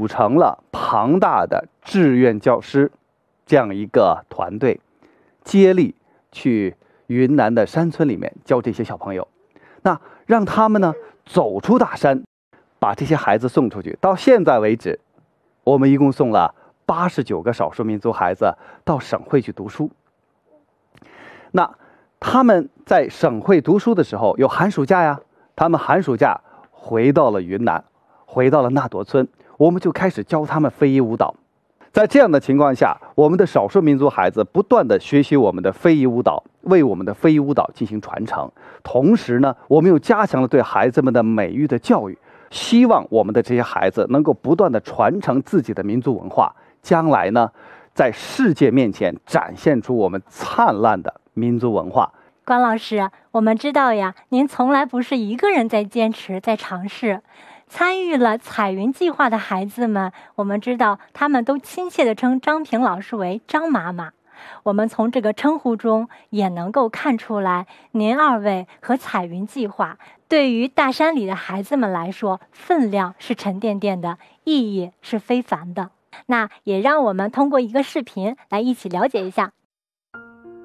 组成了庞大的志愿教师这样一个团队，接力去云南的山村里面教这些小朋友。那让他们呢走出大山，把这些孩子送出去。到现在为止，我们一共送了89个少数民族孩子到省会去读书。那他们在省会读书的时候有寒暑假呀，他们寒暑假回到了云南，回到了那朵村，我们就开始教他们非遗舞蹈。在这样的情况下，我们的少数民族孩子不断的学习我们的非遗舞蹈，为我们的非遗舞蹈进行传承。同时呢，我们又加强了对孩子们的美育的教育，希望我们的这些孩子能够不断的传承自己的民族文化，将来呢，在世界面前展现出我们灿烂的民族文化。 关老师，我们知道呀，您从来不是一个人在坚持，在尝试。参与了彩云计划的孩子们，我们知道他们都亲切地称张平老师为张妈妈。我们从这个称呼中也能够看出来，您二位和彩云计划对于大山里的孩子们来说，分量是沉甸甸的，意义是非凡的。那也让我们通过一个视频来一起了解一下。